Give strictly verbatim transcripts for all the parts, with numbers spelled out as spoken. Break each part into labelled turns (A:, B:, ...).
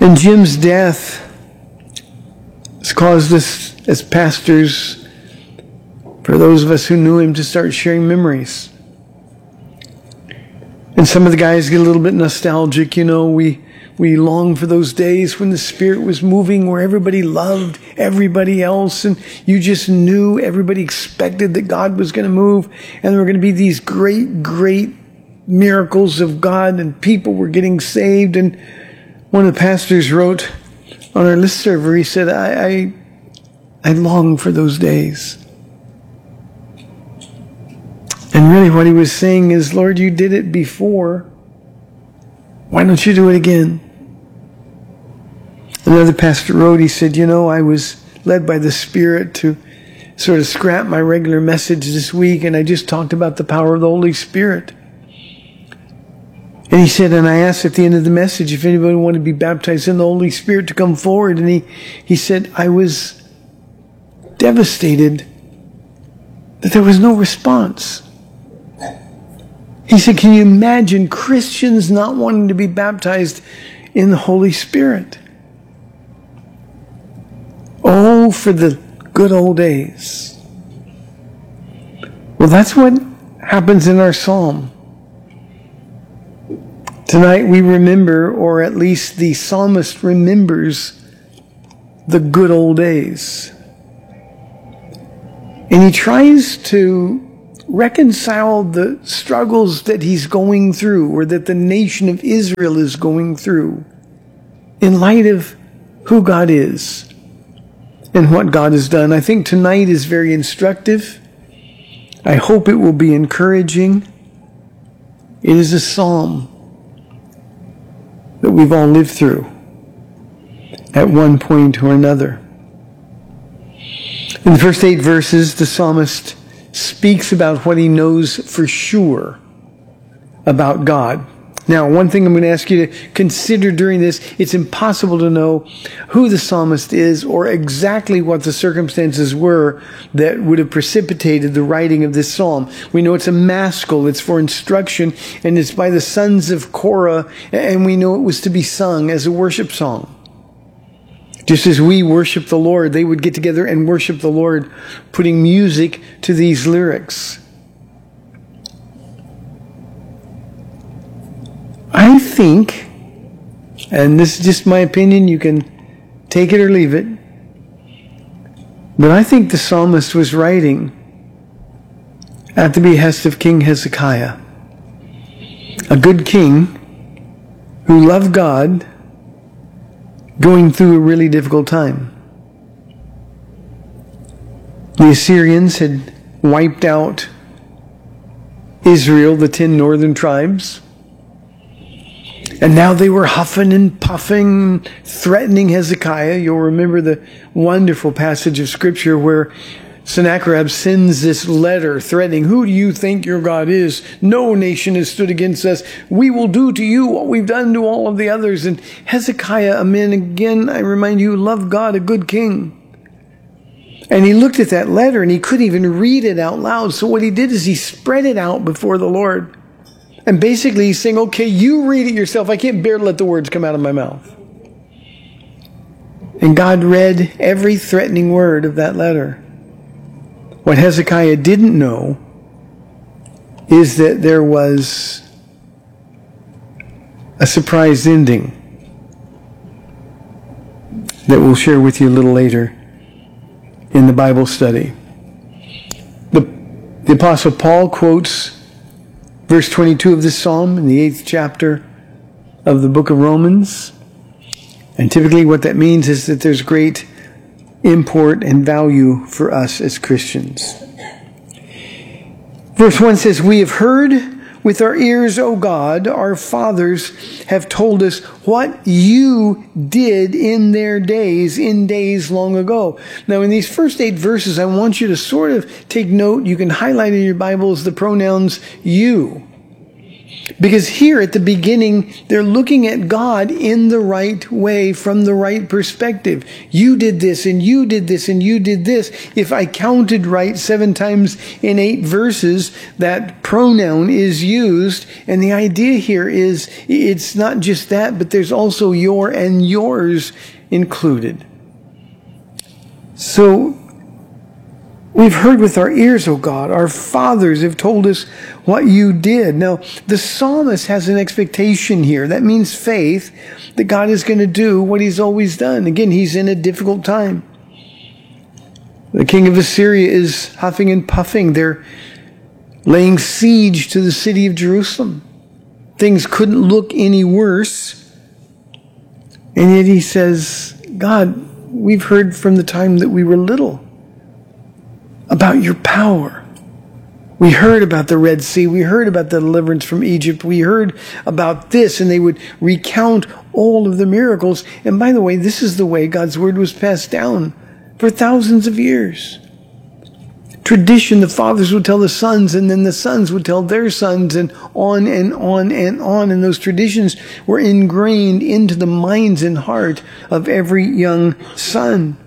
A: And Jim's death has caused us as pastors, for those of us who knew him, to start sharing memories. And some of the guys get a little bit nostalgic. You know, we we long for those days when the Spirit was moving, where everybody loved everybody else, and you just knew everybody expected that God was going to move, and there were going to be these great, great miracles of God, and people were getting saved. And one of the pastors wrote on our listserv, he said, I, I, I long for those days. And really what he was saying is, Lord, you did it before. Why don't you do it again? Another pastor wrote, he said, you know, I was led by the Spirit to sort of scrap my regular message this week, and I just talked about the power of the Holy Spirit. And he said, and I asked at the end of the message if anybody wanted to be baptized in the Holy Spirit to come forward. And he, he said, I was devastated that there was no response. He said, can you imagine Christians not wanting to be baptized in the Holy Spirit? Oh, for the good old days. Well, that's what happens in our psalm. Tonight we remember, or at least the psalmist remembers, the good old days. And he tries to reconcile the struggles that he's going through, or that the nation of Israel is going through, in light of who God is and what God has done. I think tonight is very instructive. I hope it will be encouraging. It is a psalm that we've all lived through at one point or another. In the first eight verses, the psalmist speaks about what he knows for sure about God. Now, one thing I'm going to ask you to consider during this, it's impossible to know who the psalmist is or exactly what the circumstances were that would have precipitated the writing of this psalm. We know it's a maskil, it's for instruction, and it's by the sons of Korah, and we know it was to be sung as a worship song. Just as we worship the Lord, they would get together and worship the Lord, putting music to these lyrics. I think, and this is just my opinion, you can take it or leave it, but I think the psalmist was writing at the behest of King Hezekiah, a good king who loved God, going through a really difficult time. The Assyrians had wiped out Israel, the ten northern tribes. And now they were huffing and puffing, threatening Hezekiah. You'll remember the wonderful passage of Scripture where Sennacherib sends this letter threatening, who do you think your God is? No nation has stood against us. We will do to you what we've done to all of the others. And Hezekiah, a man, again, I remind you, loved God, a good king. And he looked at that letter and he couldn't even read it out loud. So what he did is he spread it out before the Lord. And basically he's saying, okay, you read it yourself. I can't bear to let the words come out of my mouth. And God read every threatening word of that letter. What Hezekiah didn't know is that there was a surprise ending that we'll share with you a little later in the Bible study. The, the Apostle Paul quotes verse twenty-two of this psalm in the eighth chapter of the book of Romans. And typically what that means is that there's great import and value for us as Christians. Verse one says, we have heard with our ears, O God, our fathers have told us what you did in their days, in days long ago. Now, in these first eight verses, I want you to sort of take note. You can highlight in your Bibles the pronouns you. Because here at the beginning, they're looking at God in the right way, from the right perspective. You did this, and you did this, and you did this. If I counted right, seven times in eight verses, that pronoun is used. And the idea here is it's not just that, but there's also your and yours included. So, we've heard with our ears, O God. Our fathers have told us what you did. Now, the psalmist has an expectation here. That means faith that God is going to do what he's always done. Again, he's in a difficult time. The king of Assyria is huffing and puffing. They're laying siege to the city of Jerusalem. Things couldn't look any worse. And yet he says, God, we've heard from the time that we were little about your power. We heard about the Red Sea. We heard about the deliverance from Egypt. We heard about this, and they would recount all of the miracles. And by the way, this is the way God's word was passed down for thousands of years. Tradition, the fathers would tell the sons, and then the sons would tell their sons, and on and on and on. And those traditions were ingrained into the minds and heart of every young son.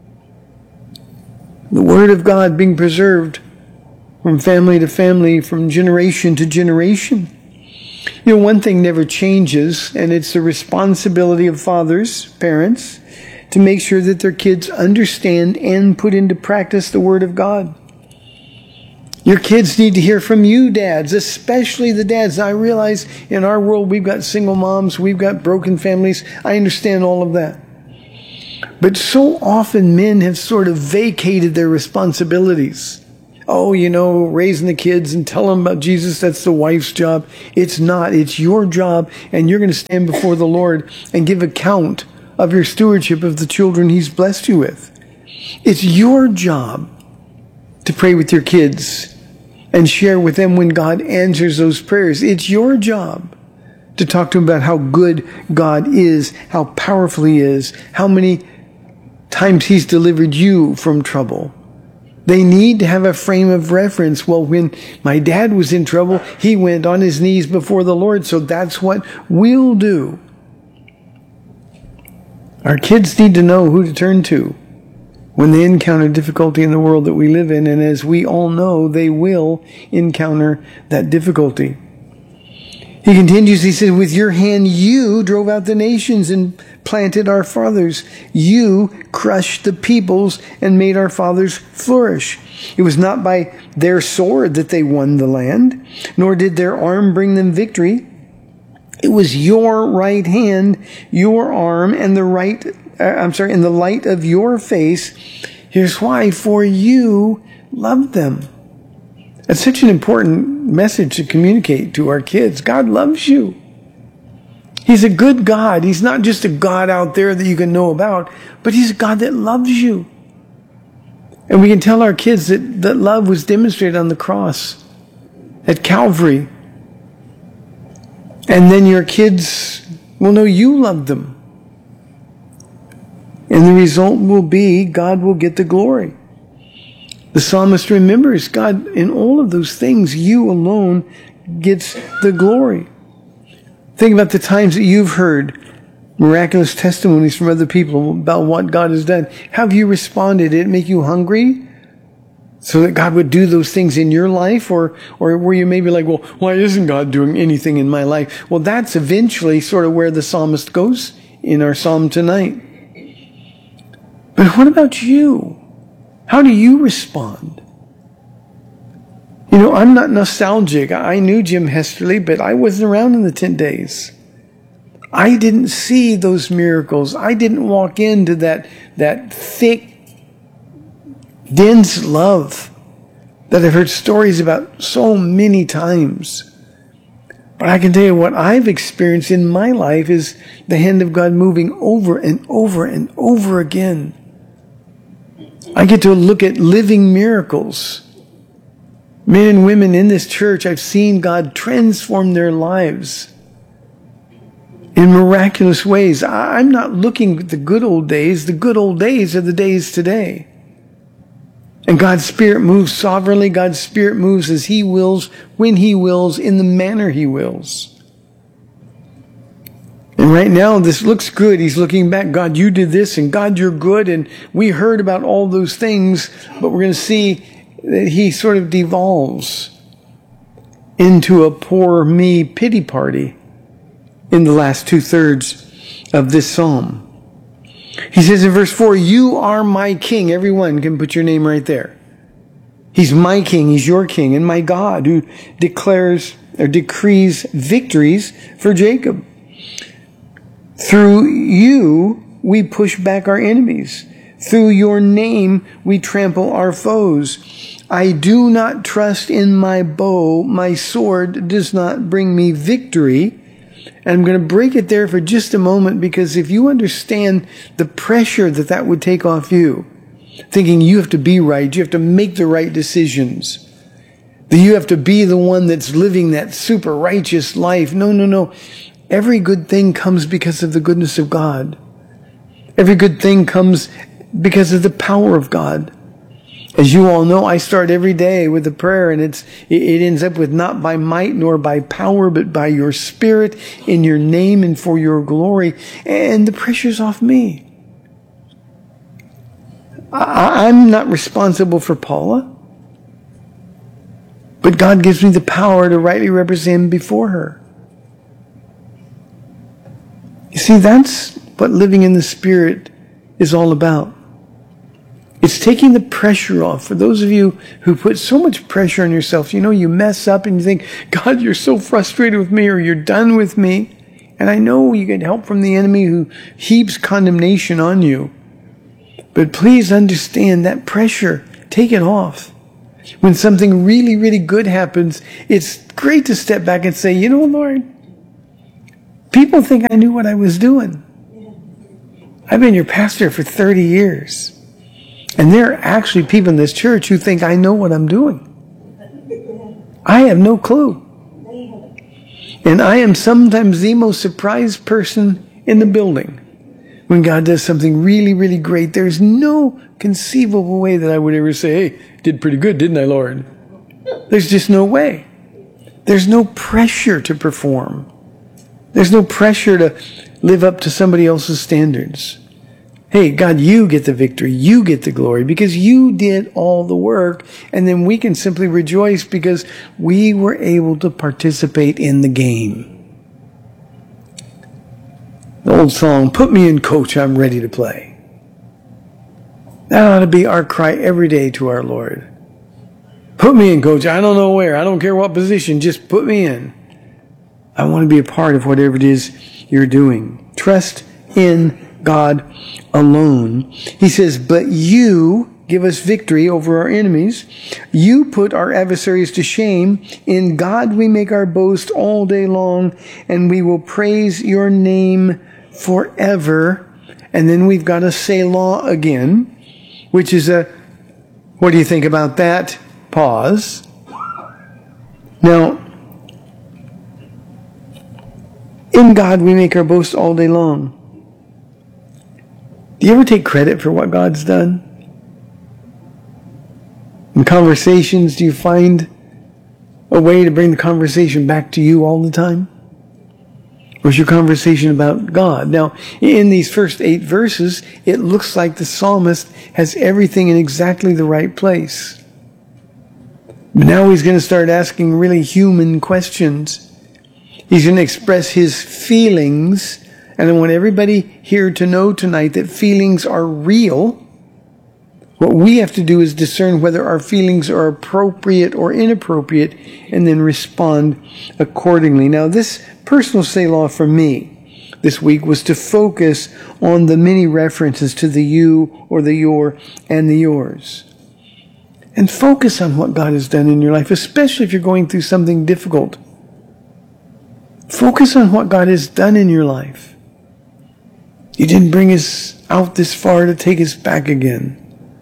A: The Word of God being preserved from family to family, from generation to generation. You know, one thing never changes, and it's the responsibility of fathers, parents, to make sure that their kids understand and put into practice the Word of God. Your kids need to hear from you, dads, especially the dads. Now, I realize in our world we've got single moms, we've got broken families. I understand all of that. But so often men have sort of vacated their responsibilities. Oh, you know, raising the kids and tell them about Jesus, that's the wife's job. It's not. It's your job, and you're going to stand before the Lord and give account of your stewardship of the children he's blessed you with. It's your job to pray with your kids and share with them when God answers those prayers. It's your job to talk to them about how good God is, how powerful he is, how many times he's delivered you from trouble. They need to have a frame of reference. Well, when my dad was in trouble, he went on his knees before the Lord, so that's what we'll do. Our kids need to know who to turn to when they encounter difficulty in the world that we live in, and as we all know, they will encounter that difficulty. He continues, he said, with your hand you drove out the nations and planted our fathers. You crushed the peoples and made our fathers flourish. It was not by their sword that they won the land, nor did their arm bring them victory. It was your right hand, your arm, and the right, uh, I'm sorry, in the light of your face. Here's why, for you loved them. That's such an important message to communicate to our kids. God loves you. He's a good God. He's not just a God out there that you can know about, but he's a God that loves you. And we can tell our kids that, that love was demonstrated on the cross at Calvary. And then your kids will know you loved them. And the result will be God will get the glory. The psalmist remembers, God, in all of those things, you alone gets the glory. Think about the times that you've heard miraculous testimonies from other people about what God has done. How have you responded? Did it make you hungry so that God would do those things in your life? Or, or were you maybe like, well, why isn't God doing anything in my life? Well, that's eventually sort of where the psalmist goes in our psalm tonight. But what about you? How do you respond? You know, I'm not nostalgic. I knew Jim Hesterly, but I wasn't around in the tent days. I didn't see those miracles. I didn't walk into that, that thick, dense love that I've heard stories about so many times. But I can tell you what I've experienced in my life is the hand of God moving over and over and over again. I get to look at living miracles. Men and women in this church, I've seen God transform their lives in miraculous ways. I'm not looking at the good old days. The good old days are the days today. And God's Spirit moves sovereignly. God's Spirit moves as He wills, when He wills, in the manner He wills. And right now, this looks good. He's looking back. God, you did this, and God, you're good. And we heard about all those things, but we're going to see that He sort of devolves into a poor me pity party in the last two thirds of this psalm. He says in verse four, you are my king. Everyone can put your name right there. He's my king. He's your king, and my God, who declares or decrees victories for Jacob. Through you, we push back our enemies. Through your name, we trample our foes. I do not trust in my bow. My sword does not bring me victory. And I'm going to break it there for just a moment, because if you understand the pressure that that would take off you, thinking you have to be right, you have to make the right decisions, that you have to be the one that's living that super righteous life. No, no, no. Every good thing comes because of the goodness of God. Every good thing comes because of the power of God. As you all know, I start every day with a prayer, and it's it ends up with not by might nor by power, but by your Spirit, in your name and for your glory. And the pressure's off me. I, I'm not responsible for Paula, but God gives me the power to rightly represent Him before her. You see, that's what living in the Spirit is all about. It's taking the pressure off. For those of you who put so much pressure on yourself, you know, you mess up and you think, God, you're so frustrated with me, or you're done with me. And I know you get help from the enemy who heaps condemnation on you. But please understand that pressure. Take it off. When something really, really good happens, it's great to step back and say, you know, Lord, people think I knew what I was doing. I've been your pastor for thirty years. And there are actually people in this church who think I know what I'm doing. I have no clue. And I am sometimes the most surprised person in the building when God does something really, really great. There's no conceivable way that I would ever say, hey, did pretty good, didn't I, Lord? There's just no way. There's no pressure to perform. There's no pressure to live up to somebody else's standards. Hey, God, you get the victory. You get the glory because you did all the work. And then we can simply rejoice because we were able to participate in the game. The old song, put me in, coach, I'm ready to play. That ought to be our cry every day to our Lord. Put me in, coach. I don't know where. I don't care what position. Just put me in. I want to be a part of whatever it is you're doing. Trust in God alone. He says, but you give us victory over our enemies. You put our adversaries to shame. In God we make our boast all day long, and we will praise your name forever. And then we've got a Selah again, which is a, what do you think about that? Pause. Now, in God we make our boast all day long. Do you ever take credit for what God's done? In conversations, do you find a way to bring the conversation back to you all the time? Or is your conversation about God? Now, in these first eight verses, it looks like the psalmist has everything in exactly the right place. But now he's going to start asking really human questions. He's going to express his feelings. And I want everybody here to know tonight that feelings are real. What we have to do is discern whether our feelings are appropriate or inappropriate and then respond accordingly. Now, this personal Selah for me this week was to focus on the many references to the you or the your and the yours. And focus on what God has done in your life, especially if you're going through something difficult. Focus on what God has done in your life. He didn't bring us out this far to take us back again.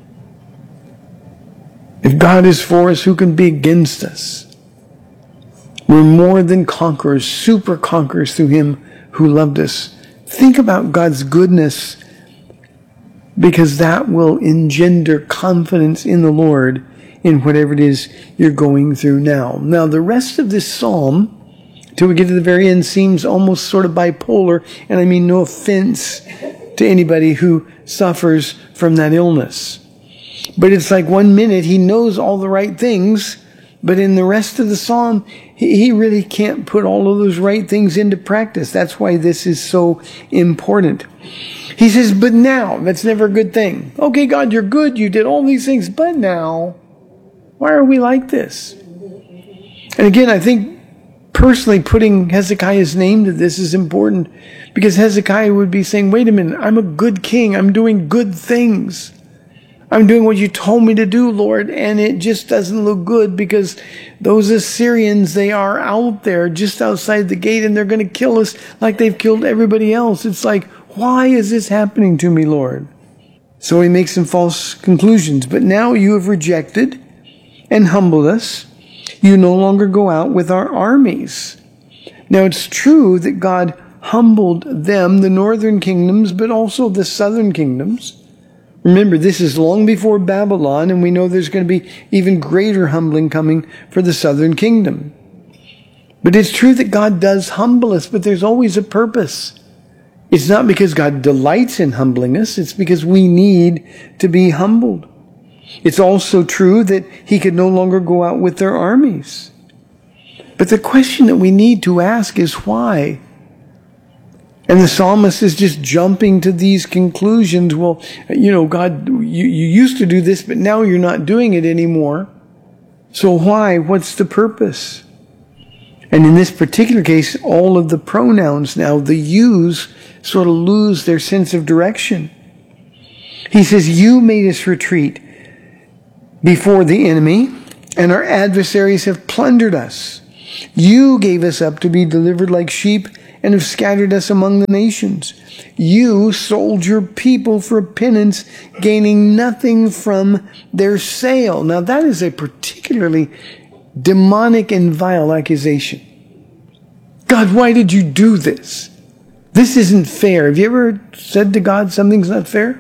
A: If God is for us, who can be against us? We're more than conquerors, super conquerors through Him who loved us. Think about God's goodness because that will engender confidence in the Lord in whatever it is you're going through now. Now, the rest of this psalm, till we get to the very end, seems almost sort of bipolar, and I mean no offense to anybody who suffers from that illness. But it's like one minute he knows all the right things, but in the rest of the psalm, he really can't put all of those right things into practice. That's why this is so important. He says, but now, that's never a good thing. Okay, God, you're good. You did all these things, but now, why are we like this? And again, I think personally putting Hezekiah's name to this is important, because Hezekiah would be saying, wait a minute, I'm a good king. I'm doing good things. I'm doing what you told me to do, Lord, and it just doesn't look good because those Assyrians, they are out there just outside the gate and they're going to kill us like they've killed everybody else. It's like, why is this happening to me, Lord? So he makes some false conclusions. But now you have rejected and humbled us. You no longer go out with our armies. Now it's true that God humbled them, the northern kingdoms, but also the southern kingdoms. Remember, this is long before Babylon, and we know there's going to be even greater humbling coming for the southern kingdom. But it's true that God does humble us, but there's always a purpose. It's not because God delights in humbling us, it's because we need to be humbled. It's also true that he could no longer go out with their armies. But the question that we need to ask is why? And the psalmist is just jumping to these conclusions. Well, you know, God, you, you used to do this, but now you're not doing it anymore. So why? What's the purpose? And in this particular case, all of the pronouns now, the yous, sort of lose their sense of direction. He says, you made us retreat before the enemy, and our adversaries have plundered us. You gave us up to be delivered like sheep and have scattered us among the nations. You sold your people for penance, gaining nothing from their sale. Now that is a particularly demonic and vile accusation. God, why did you do this? This isn't fair. Have you ever said to God something's not fair?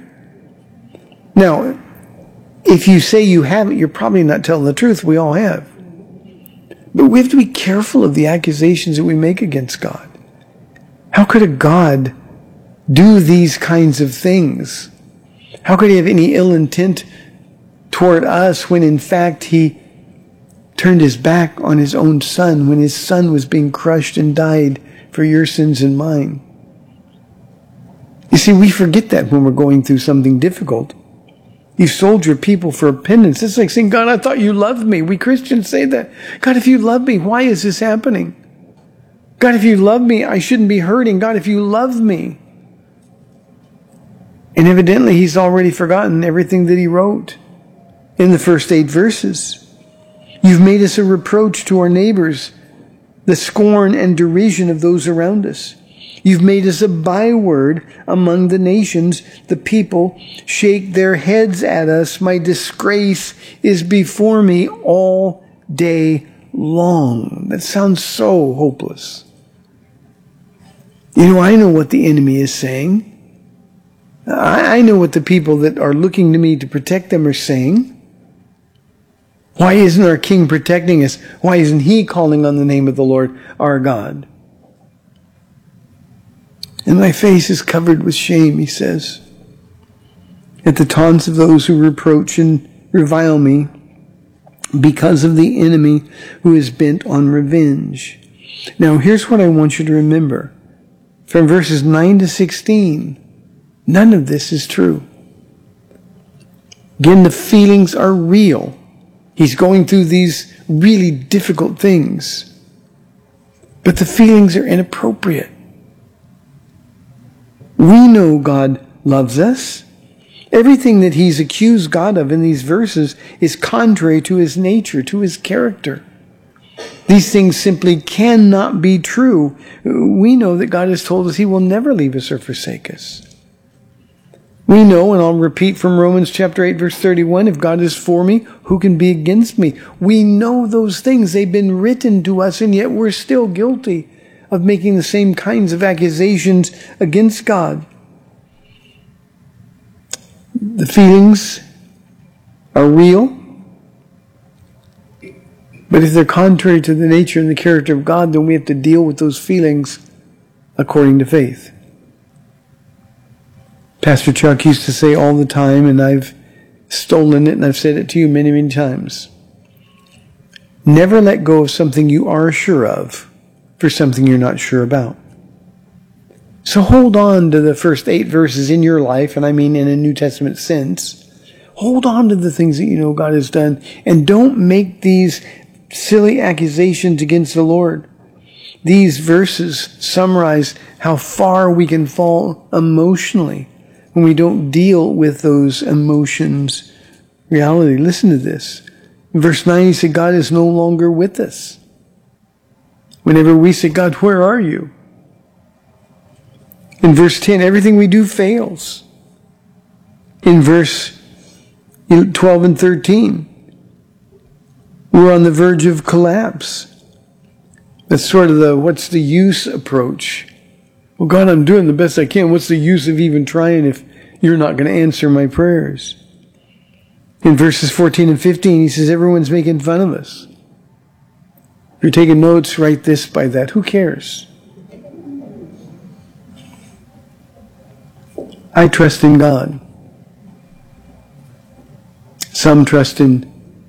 A: Now, if you say you haven't, you're probably not telling the truth. We all have. But we have to be careful of the accusations that we make against God. How could a God do these kinds of things? How could he have any ill intent toward us when in fact he turned his back on his own son when his son was being crushed and died for your sins and mine? You see, we forget that when we're going through something difficult. You've sold your people for a penance. It's like saying, God, I thought you loved me. We Christians say that. God, if you love me, why is this happening? God, if you love me, I shouldn't be hurting. God, if you love me. And evidently, he's already forgotten everything that he wrote in the first eight verses. You've made us a reproach to our neighbors, the scorn and derision of those around us. You've made us a byword among the nations. The people shake their heads at us. My disgrace is before me all day long. That sounds so hopeless. You know, I know what the enemy is saying. I, I know what the people that are looking to me to protect them are saying. Why isn't our king protecting us? Why isn't he calling on the name of the Lord our God? And my face is covered with shame, he says, at the taunts of those who reproach and revile me because of the enemy who is bent on revenge. Now, here's what I want you to remember. From verses nine to sixteen, none of this is true. Again, the feelings are real. He's going through these really difficult things. But the feelings are inappropriate. We know God loves us. Everything that he's accused God of in these verses is contrary to his nature, to his character. These things simply cannot be true. We know that God has told us he will never leave us or forsake us. We know, and I'll repeat from Romans chapter eight, verse thirty-one, if God is for me, who can be against me? We know those things. They've been written to us, and yet we're still guilty of making the same kinds of accusations against God. The feelings are real, but if they're contrary to the nature and the character of God, then we have to deal with those feelings according to faith. Pastor Chuck used to say all the time, and I've stolen it and I've said it to you many, many times. Never let go of something you are sure of for something you're not sure about. So hold on to the first eight verses in your life, and I mean in a New Testament sense. Hold on to the things that you know God has done, and don't make these silly accusations against the Lord. These verses summarize how far we can fall emotionally when we don't deal with those emotions. Reality. Listen to this. In verse nine, he said, God is no longer with us. Whenever we say, God, where are you? In verse ten, everything we do fails. In verse twelve and thirteen, we're on the verge of collapse. That's sort of the what's the use approach. Well, God, I'm doing the best I can. What's the use of even trying if you're not going to answer my prayers? In verses fourteen and fifteen, he says, everyone's making fun of us. If you're taking notes, write this by that. Who cares? I trust in God. Some trust in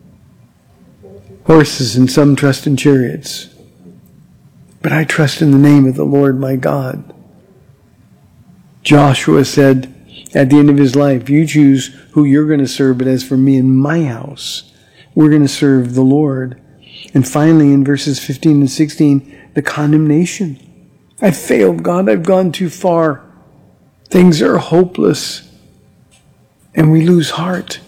A: horses and some trust in chariots. But I trust in the name of the Lord my God. Joshua said at the end of his life, you choose who you're going to serve, but as for me and my house, we're going to serve the Lord. And finally, in verses fifteen and sixteen, the condemnation. I failed, God. I've gone too far. Things are hopeless. And we lose heart.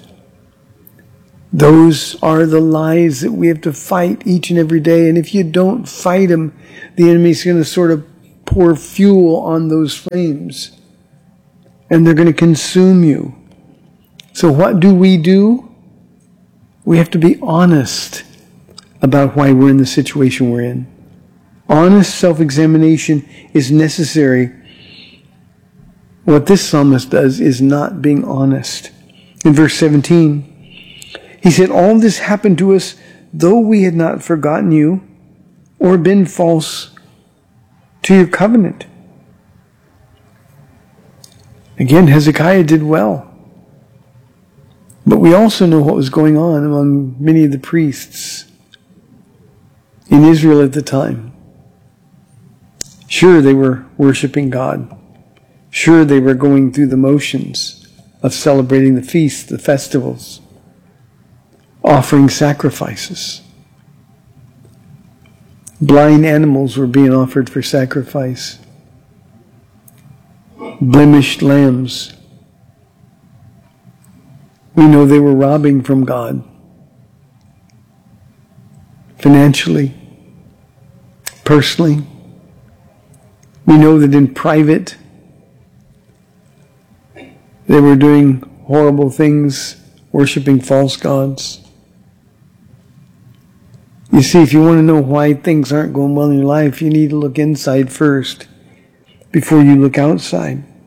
A: Those are the lies that we have to fight each and every day. And if you don't fight them, the enemy's going to sort of pour fuel on those flames. And they're going to consume you. So what do we do? We have to be honest about why we're in the situation we're in. Honest self-examination is necessary. What this psalmist does is not being honest. In verse seventeen, he said, all this happened to us, though we had not forgotten you or been false to your covenant. Again, Hezekiah did well. But we also know what was going on among many of the priests in Israel at the time. Sure, they were worshiping God. Sure, they were going through the motions of celebrating the feasts, the festivals, offering sacrifices. Blind animals were being offered for sacrifice. Blemished lambs. We know they were robbing from God. Financially, personally. We know that in private, they were doing horrible things, worshiping false gods. You see, if you want to know why things aren't going well in your life, you need to look inside first before you look outside.